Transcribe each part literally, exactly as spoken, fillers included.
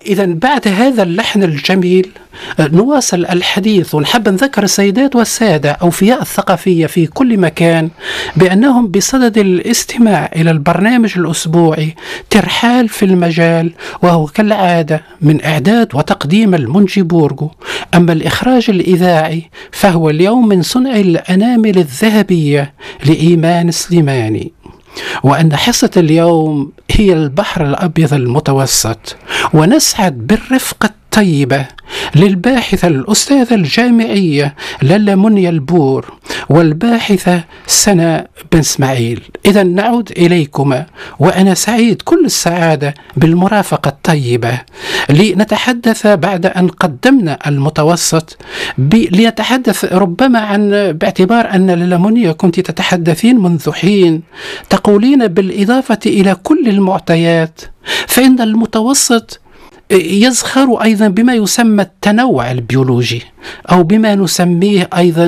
إذا بعد هذا اللحن الجميل نواصل الحديث، ونحب نذكر السيدات والسادة أوفياء الثقافية في كل مكان بأنهم بصدد الاستماع إلى البرنامج الأسبوعي ترحال في المجال، وهو كالعادة من إعداد وتقديم المنجي بورغو. أما الإخراج الإذاعي فهو اليوم من صنع الأنامل الذهبية لإيمان سليماني. وأن حصة اليوم هي البحر الأبيض المتوسط، ونسعد بالرفقة الطيبة للباحثة الأستاذة الجامعية لالا منيا البور والباحثة سناء بن اسماعيل. إذا نعود إليكما، وأنا سعيد كل السعادة بالمرافقة الطيبة لنتحدث بعد أن قدمنا المتوسط لنتحدث ربما عن، باعتبار أن لالا منيا كنت تتحدثين منذ حين تقولين بالإضافة إلى كل المعطيات فإن المتوسط يزخر أيضا بما يسمى التنوع البيولوجي، أو بما نسميه أيضا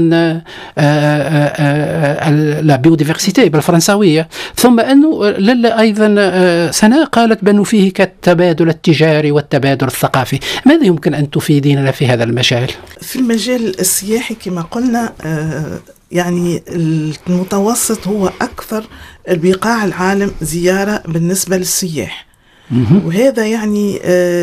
لا بيوديفرسيتي بالفرنساوية. ثم أنه للا أيضا سناء قالت بأنه فيه كالتبادل التجاري والتبادل الثقافي. ماذا يمكن أن تفيديننا في هذا المجال؟ في المجال السياحي كما قلنا، يعني المتوسط هو أكثر البقاع العالم زيارة بالنسبة للسياح، وهذا يعني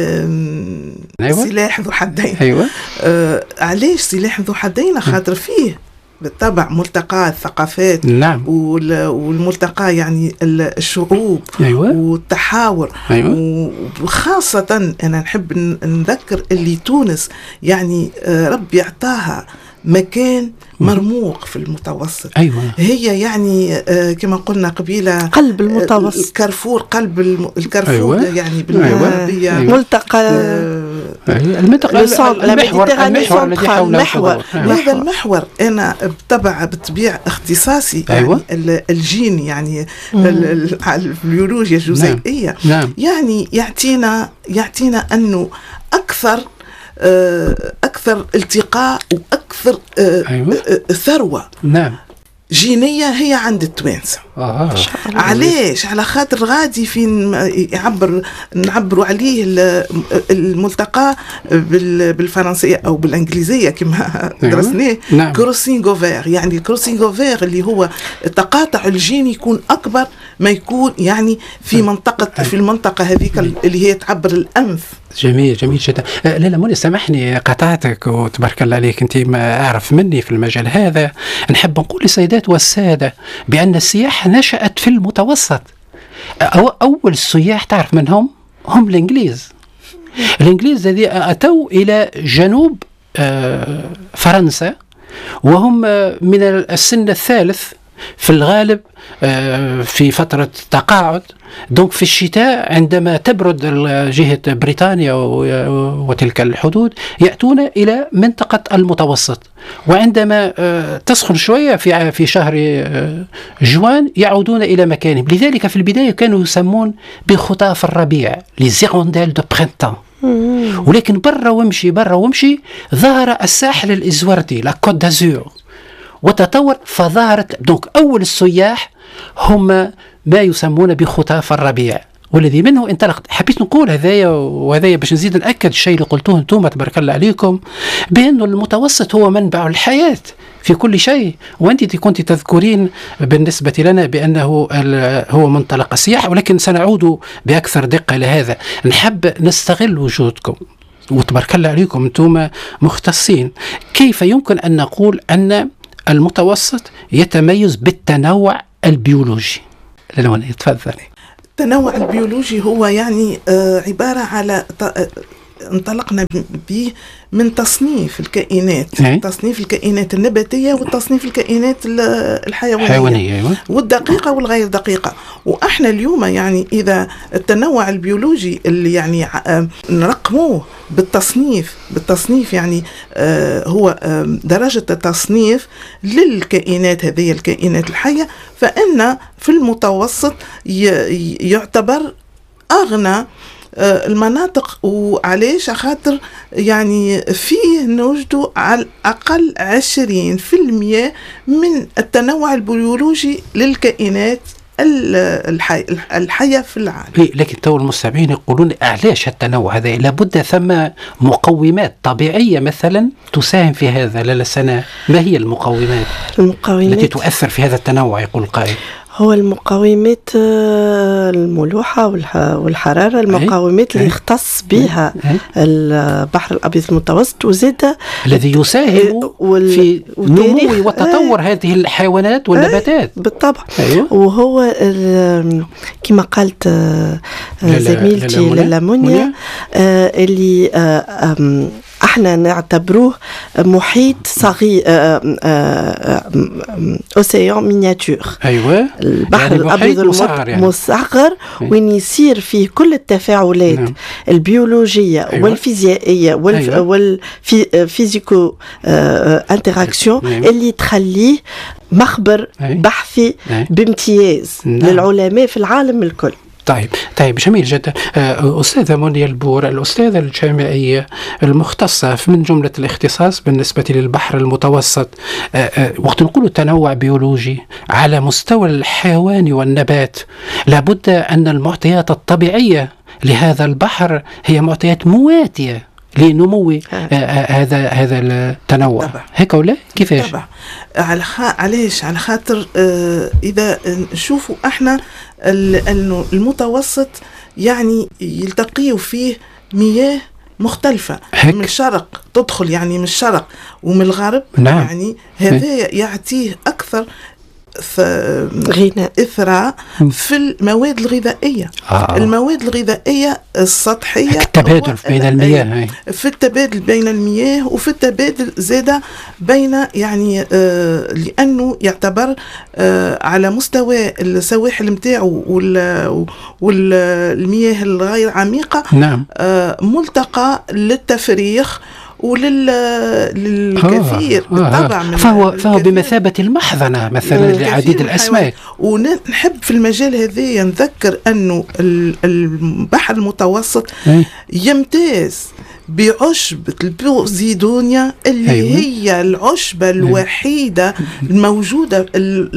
أيوة. سلاح ذو حدين. أيوة. آه علاش سلاح ذو حدين؟ خاطر فيه بالطبع ملتقى الثقافات. نعم. والملتقى يعني الشعوب. أيوة. والتحاور. أيوة. وخاصة أنا نحب نذكر اللي تونس يعني آه ربي يعطاها مكان مرموق في المتوسط. أيوة. هي يعني آه كما قلنا قبيلة قلب المتوسط، الكارفور، قلب الكارفور. أيوة. يعني بالعربية. أيوة. ملتقى آه المنطقة المحور المحور الذي حوله المحور. هذا المحور أنا بطبع بطبيع اختصاصي. أيوة. يعني الجين يعني البيولوجيا الجزيئية. نعم. يعني يعطينا يعطينا أنه أكثر أكثر التقاء وأكثر أيوة. ثروة. نعم. جينية هي عند التوانسة. آه. علاش؟ على خاطر غادي فين يعبر نعبروا عليه الملتقى بالفرنسية أو بالإنجليزية كما درسناه. نعم. كروسينغ أوفير، يعني كروسينغ أوفير اللي هو التقاطع الجيني يكون أكبر ما يكون يعني في منطقة في المنطقة هذيك اللي هي تعبر الأنف. جميل جميل جدا. لالا منى سامحني قطعتك وتبارك الله عليك، انت ما اعرف مني في المجال هذا. نحب نقول للسيدات والساده بان السياحه نشأت في المتوسط. أو اول السياح تعرف من هم؟ هم الانجليز. الانجليز الذين اتوا الى جنوب فرنسا وهم من السن الثالث في الغالب في فترة تقاعد. دونك في الشتاء عندما تبرد جهة بريطانيا وتلك الحدود يأتون إلى منطقة المتوسط، وعندما تسخن شوية في في شهر جوان يعودون إلى مكانهم. لذلك في البداية كانوا يسمون بخطاف الربيع، لي زيرونديل دو برينتان. ولكن برا ومشي برا ومشي ظهر الساحل الإزوردي، لا كوت دازور، وتطور فظهرت. دونك أول السياح هم ما يسمون بخطاف الربيع، والذي منه انطلقت. حبيت نقول هذايا وهذايا باش نزيد نأكد الشيء اللي قلتوه انتم تبارك الله عليكم، بأن المتوسط هو منبع الحياة في كل شيء. وأنت كنت تذكرين بالنسبة لنا بأنه هو منطلق السياحة، ولكن سنعود بأكثر دقة لهذا. نحب نستغل وجودكم وتبارك الله عليكم انتم مختصين. كيف يمكن أن نقول أن المتوسط يتميز بالتنوع البيولوجي؟ لو تفضلي. التنوع البيولوجي هو يعني آه عبارة على آه انطلقنا به من تصنيف الكائنات. أي. تصنيف الكائنات النباتية وتصنيف الكائنات الحيوانية حيوانية. أيوة. والدقيقة والغير دقيقة. وإحنا اليوم يعني إذا التنوع البيولوجي اللي يعني نرقموه بالتصنيف بالتصنيف يعني آه هو آه درجة التصنيف للكائنات هذه الكائنات الحية، فإن في المتوسط يعتبر أغنى المناطق. وعليش خاطر يعني فيه نوجد على الأقل عشرين في المية من التنوع البيولوجي للكائنات الحي الحياة في العالم. لكن تو المستمعين يقولون علاش التنوع هذا؟ لابد ثم مقومات طبيعية مثلا تساهم في هذا. لا سنة، ما هي المقومات المقومات التي تؤثر في هذا التنوع؟ يقول القائل هو المقاومات الملوحة والحرارة، المقاومات اللي يختص بها البحر الأبيض المتوسط، وزاد الذي يساهم في نمو وتطور هذه الحيوانات والنباتات بالطبع. أيوة. وهو كما قالت زميلتي لالا منيا اللي احنا نعتبروه محيط صغير، اوسيان مينياتور. ايوه، البحر يعني الابيض المصغر، يعني. وين يصير فيه كل التفاعلات نعم. البيولوجيه أيوة. والفيزيائيه أيوة. والفيزيكو انتراكسيون نعم. اللي تخليه مخبر أيوة. بحثي أيوة. بامتياز نعم. للعلماء في العالم الكل. طيب طيب جميل جدا. أستاذة منيا البور، الأستاذة الجامعية المختصة من جملة الاختصاص بالنسبة للبحر المتوسط، وقت نقول تنوع بيولوجي على مستوى الحيوان والنبات، لابد أن المعطيات الطبيعية لهذا البحر هي معطيات مواتية لنمو هذا هذا التنوع. طبعا. هيك ولا كيفاش؟ طبعا. على خ... علاش على خاطر آه إذا نشوفوا احنا انه المتوسط يعني يلتقيوا فيه مياه مختلفة هك. من الشرق تدخل يعني من الشرق ومن الغرب نعم. يعني هذا يعطيه أكثر غناء إثراء في المواد الغذائية. آه. المواد الغذائية السطحية، التبادل بين المياه، في التبادل بين المياه وفي التبادل زادة بين يعني آه لأنه يعتبر آه على مستوى السواحل متاعه والمياه الغير عميقة نعم. آه ملتقى للتفريخ وللكثير آه بالطبع من فهو, فهو بمثابة المحضنة مثلا لعديد الأسماك. ونحب في المجال هذا نذكر أنه البحر المتوسط يمتاز بعشبة البوزيدونيا اللي أيوة. هي العشبة الوحيدة الموجودة.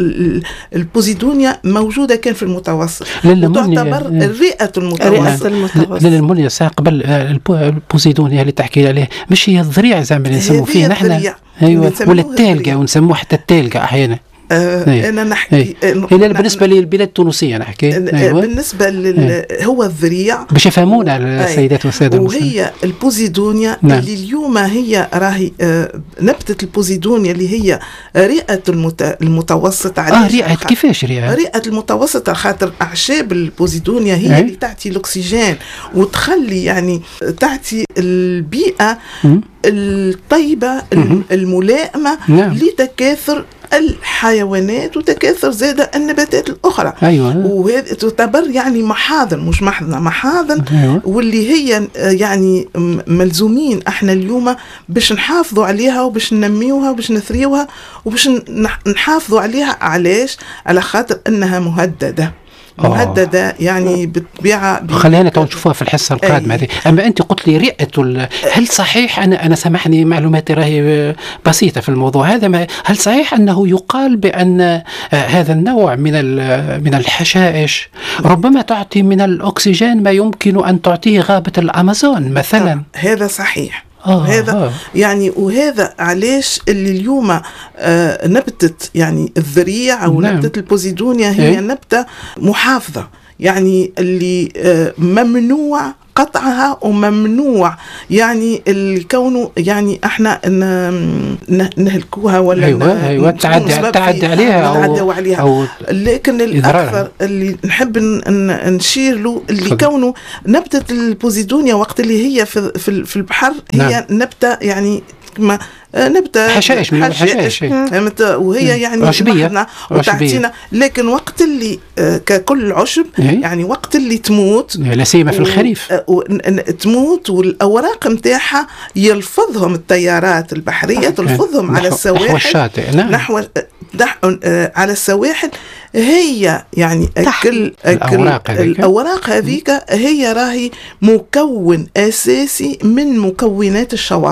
البوزيدونيا موجودة كان في المتوسط وتعتبر الرئة المتوسط. للمنيا قبل البوزيدونيا اللي تحكي عليه مش هي الضريع زي ما نسموه فيه نحن أيوة. ولا التالقة ونسموه حتى التالقة أحيانا. آه أنا نحكي هنا بالنسبة للبلاد التونسية نحكي أيوة. بالنسبة لل هو الذريع باش يفهمونا السيدات والسادة المسلمين. وهي البوزيدونيا نعم. اللي اليوم هي راهي آه نبتة البوزيدونيا اللي هي رئة المت... المتوسط. اه رئة كيفاش رئة؟ رئة المتوسط خاطر أعشاب البوزيدونيا هي أي. اللي تعطي الأكسجين وتخلي يعني تعطي البيئة م? الطيبة م- الملائمة نعم. لتكاثر الحيوانات وتكاثر زادة النباتات الأخرى. أيوة. وهذه تعتبر يعني محاضن مش محضنة محاضن. أيوة. واللي هي يعني ملزومين احنا اليوم باش نحافظوا عليها وباش ننميوها وباش نثريوها وباش نحافظوا عليها. علاش؟ على خاطر أنها مهددة مهددة يعني بالطبيعة. خلينا تو نشوفوها في الحصة القادمة هذه. أما أنت قلت لي رئة، هل صحيح أنا أنا سامحني معلوماتي راهي بسيطة في الموضوع هذا، هل صحيح أنه يقال بأن هذا النوع من من الحشائش ربما تعطي من الأكسجين ما يمكن أن تعطيه غابة الأمازون مثلا؟ هذا صحيح. آه وهذا آه. يعني وهذا علاش اللي اليوم آه نبتة يعني الذريع أو نعم. نبتة البوزيدونيا هي إيه؟ نبتة محافظة يعني اللي آه ممنوع قطعها وممنوع يعني الكون يعني احنا نهلكوها ولا أيوة أيوة تعدي تعدي عليها أو, عليها. أو لكن الأكثر اللي نحب نشير له اللي فضل. كونه نبتة البوزيدونيا وقت اللي هي في في البحر هي نعم. نبتة يعني ما نبتة حشائش من الحشائش وهي يعني عشبية وتعطينا. لكن وقت اللي ككل عشب يعني وقت اللي تموت لا سيما في الخريف تموت والأوراق متاعها يلفظهم التيارات البحرية تلفظهم على السواحل نحو الشاطئ نعم. نحو على السواحل. هي يعني كل الأوراق هذيك الأوراق هذيك هي راهي مكون أساسي من مكونات الشواطئ.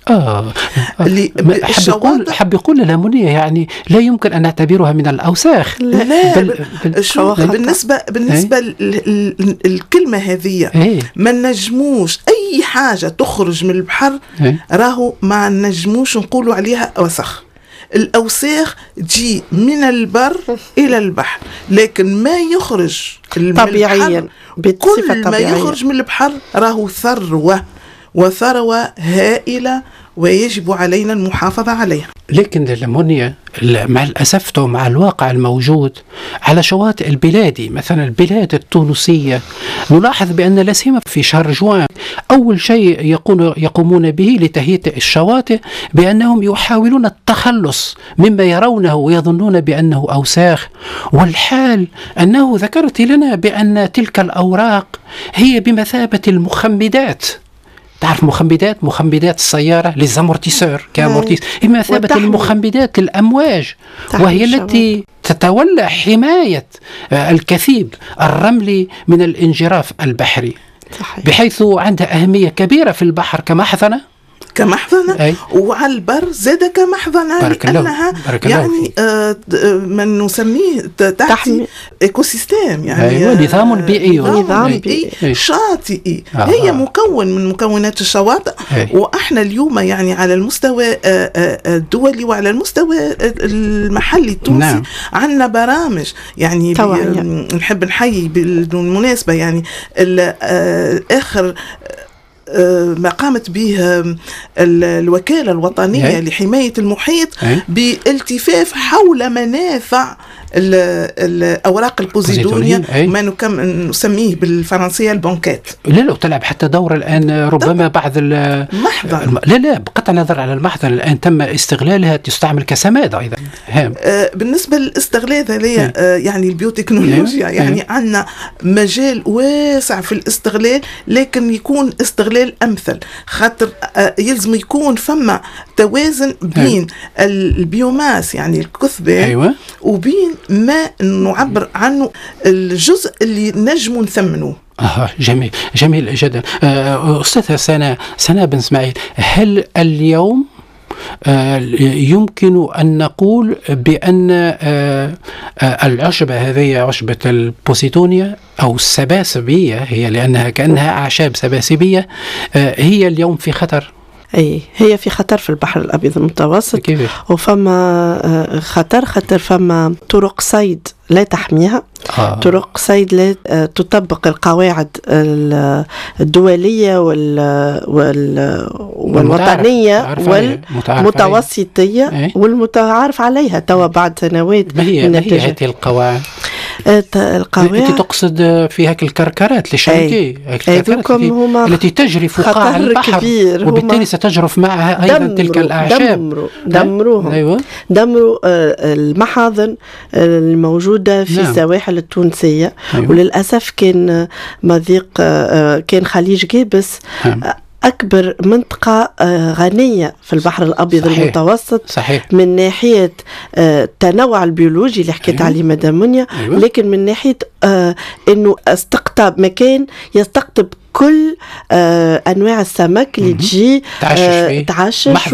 آه. اللي حب يقول حب يقول لامونية يعني لا يمكن أن نعتبرها من الأوساخ. لا, لا بل بل شو بالنسبة بالنسبة الكلمة هذه ما نجموش أي حاجة تخرج من البحر راهو ما نجموش نقولوا عليها وسخ. الأوساخ تجي من البر إلى البحر، لكن ما يخرج طبيعيا كل ما يخرج من البحر راهو ثروة، وثروة هائلة ويجب علينا المحافظة عليها. لكن الأمونيا مع الأسف مع الواقع الموجود على شواطئ البلاد، مثلا البلاد التونسية، نلاحظ بأن لا سيما في شهر جوان أول شيء يقومون به لتهيئة الشواطئ بأنهم يحاولون التخلص مما يرونه ويظنون بأنه أوساخ، والحال أنه ذكرت لنا بأن تلك الأوراق هي بمثابة المخمدات. تعرف مخمدات مخمدات السيارة للزامورتيسور كامورتيس، هي مثابة المخمدات للأمواج، وهي التي تتولى حماية الكثيب الرملي من الانجراف البحري. صحيح. بحيث عندها أهمية كبيرة في البحر كمحضنة كمحضنة وعلى البر زاد كمحضنة، لأنها يعني آه من نسميه تحت ايكو سيستيم، يعني أيوة نظام بيئي نظام بيئي شاطئي. آه. هي مكون من مكونات الشواطئ. أي. وإحنا اليوم يعني على المستوى الدولي وعلى المستوى المحلي التونسي. نعم. عندنا برامج يعني نحب نحيي بالمناسبة يعني آخر ما قامت به الوكالة الوطنية أي. لحماية المحيط أي. بالالتفاف حول منافع الأوراق البوزيدونية، ما نسميه بالفرنسية البنكات. لا لا تلعب حتى دور الآن ربما بعض المحضن. لا لا بقطع النظر على المحضن الآن تم استغلالها تستعمل كسماد أيضا. آه بالنسبة للاستغلال هذه آه يعني البيوتكنولوجيا يعني عندنا مجال واسع في الاستغلال، لكن يكون استغلال أمثل، خاطر آه يلزم يكون فما توازن بين البيوماس يعني الكثبة. أيوة. وبين ما نعبر عنه الجزء اللي نجم نثمنه. آه جميل جميل جدا. آه أستاذة سناء سناء بن اسماعيل، هل اليوم آه يمكن أن نقول بأن آه آه العشبة هذه عشبة البوسيدونيا أو السباسبية، هي لأنها كأنها أعشاب سباسبية، آه هي اليوم في خطر؟ أي هي في خطر في البحر الأبيض المتوسط. كيف؟ وفما خطر خطر فما طرق صيد لا تحميها. آه. طرق صيد لا تطبق القواعد الدولية وال وال والوطنية والمتوسطية ايه؟ والمتعارف عليها توا بعد سنوات. ما هي ما هي هذه القواعد؟ القواعد التي تقصد في هيك الكركرات لشانتي التي تجري فوق البحر، وبالتالي ستجرف معها أيضا تلك الأعشاب. دمروا دمروهم. أيوة. دمروا المحاضن الموجودة في نعم. السواحل التونسية. أيوة. وللأسف كان مضيق كان خليج جابس نعم. أكبر منطقة غنية في البحر الأبيض صحيح. المتوسط صحيح. من ناحية التنوع البيولوجي اللي حكيت أيوة. عليه مدام منيا. أيوة. لكن من ناحية أنه استقطاب مكان يستقطب كل آه أنواع السمك اللي تجي آه تعشش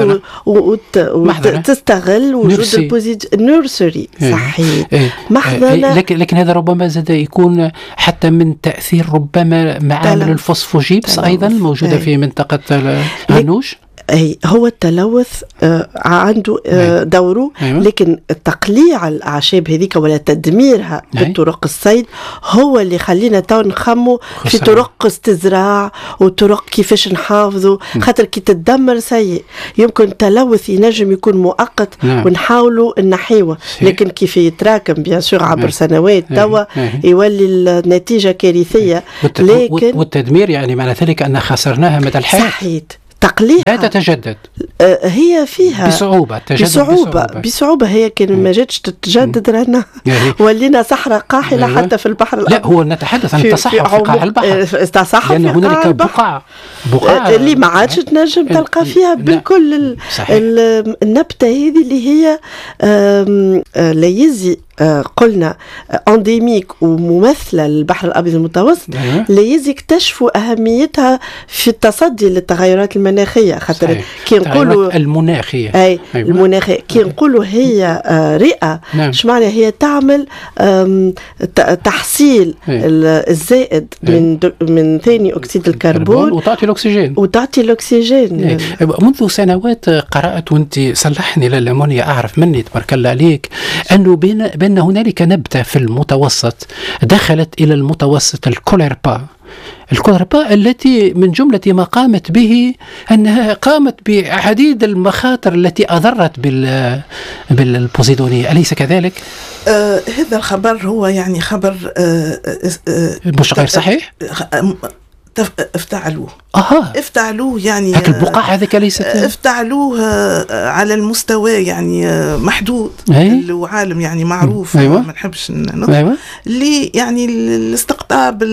وتستغل وجود البوزيد نيرسري. صحيح. إيه. محضنة. لكن لكن هذا ربما زاد يكون حتى من تأثير ربما معامل الفوسفوجيبس أيضا موجودة في منطقة هانوش. أي هو التلوث آه عنده آه دوره. أيوة. لكن تقليع الأعشاب هذيك ولا تدميرها بطرق الصيد هو اللي خلينا تو نخمو في طرق استزراع وطرق كيفاش نحافظوا. خاطر كي تتدمر سيء يمكن التلوث ينجم يكون مؤقت. نعم. ونحاولوا نحيوه، لكن كيف يتراكم بيان سور عبر سنوات توا يولي النتيجة كارثية. لكن والتدمير يعني معنى ذلك أن خسرناها مدى الحياة. صحيح. تقليدها لا تتجدد. هي فيها بصعوبة تجدد بصعوبة بصعوبة, بصعوبة. هي كان ما جاتش تتجدد رانا ولينا صحراء قاحلة. أيوة. حتى في البحر الأبيض. لا هو نتحدث عن التصحر في قاع البحر، لأن هنالك بقع بقع اللي ما عادش تنجم تلقى فيها بالكل النبتة هذه اللي هي لا يزي قلنا انديميك وممثله للبحر الابيض المتوسط لازم يكتشفوا اهميتها في التصدي للتغيرات المناخيه، خاطر كي نقولوا المناخيه اي أيوة. المناخيه كي نقولوا هي رئه، اش معنى هي تعمل تحصيل الزائد من من ثاني اكسيد الكربون وتعطي الاكسجين وتعطي الاكسجين. منذ سنوات قرات وانت صلحني لاله منى اعرف مني تبارك الله عليك انه بين بأن هنالك نبتة في المتوسط دخلت إلى المتوسط الكوليربا الكوليربا التي من جملة ما قامت به أنها قامت بعديد المخاطر التي أضرت بال بالبوزيدونية، أليس كذلك؟ آه هذا الخبر هو يعني خبر آه آه مش غير صحيح؟ آه افتعلوه اها افتعلوه يعني هاك البقع هذيك ليست افتعلوه على المستوى يعني محدود أيوة. وعالم يعني معروف أيوة. ما نحبش نطلع أيوة. اللي يعني الاستقطاب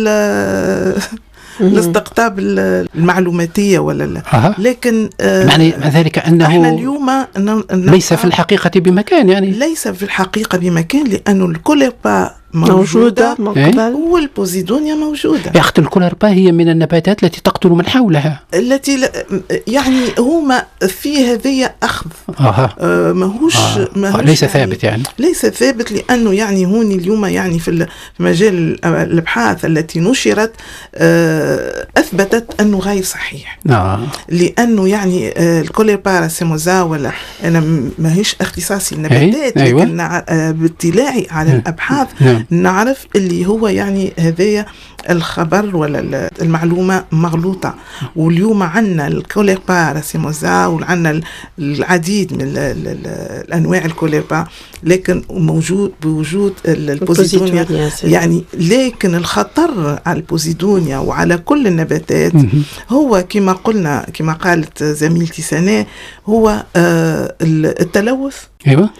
الاستقطاب المعلوماتيه ولا لا أه. لكن معنى ذلك انه احنا اليوم ليس في الحقيقه بمكان يعني ليس في الحقيقه بمكان لانه الكوليربا موجودة, موجودة والبوزيدونيا موجودة. يا أخت الكوليربا هي من النباتات التي تقتل من حولها التي ل... يعني هما في هذه أخذ آه. آه ماهوش آه. ماهوش ليس يعني ثابت يعني ليس ثابت لأنه يعني هوني اليوم يعني في مجال الأبحاث التي نشرت آه أثبتت أنه غير صحيح آه. لأنه يعني آه الكوليربا راسيموزا ولا أنا ماهيش اختصاصي النباتات أي. أيوة. لكن آه باطلاعي على الأبحاث نعم. نعرف اللي هو يعني هذايا الخبر ولا المعلومة مغلوطة. واليوم عنا الكوليربا راسيموزا وعنا العديد من الأنواع الكوليربا لكن موجود بوجود البوزيدونيا يعني. لكن الخطر على البوزيدونيا وعلى كل النباتات هو كما قلنا كما قالت زميلتي سناء هو التلوث أيوة.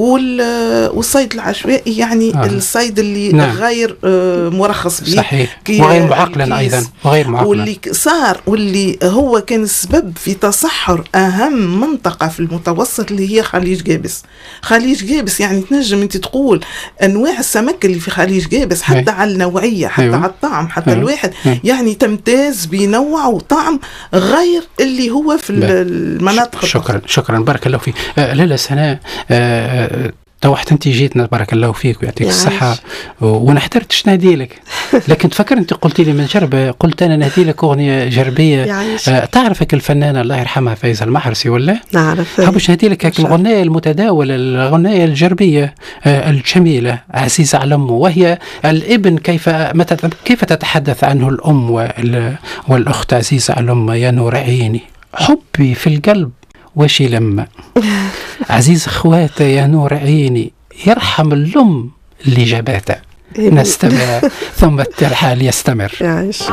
والصيد العشوائي يعني آه. الصيد اللي نعم. غير مرخص به صحيح وغير معقلا أيضا وغير معقلا واللي صار واللي هو كان السبب في تصحر أهم منطقة في المتوسط اللي هي خليج جابس. خليج جابس يعني تنجم انت تقول أنواع السمك اللي في خليج جابس حتى أيوة. على النوعية حتى أيوة. على الطعم حتى أيوة. الواحد أيوة. يعني تمتاز بنوع وطعم غير اللي هو في لا. المناطق شكرا الأخرى. شكرا بارك الله فيك. آه لاله سناء آه توحت انت جيتنا بارك الله فيك ويعطيك الصحه وانا احترت نهدي لك لكن تفكر انت قلتي لي من جربه قلت انا نهدي لك اغنيه جربيه آه تعرفك الفنانه الله يرحمها فايزه المحرسي ولا نعرف حبش نهدي لك هيك الغنيه المتداوله الغنيه الجربيه آه الجميله عزيزه على امه وهي الابن كيف متى كيف تتحدث عنه الام والاخت عزيزه على امه يا نور عيني حبي في القلب وشي لما عزيز اخواته يا نور عيني يرحم الام اللي جابته نستمع ثم الترحال يستمر.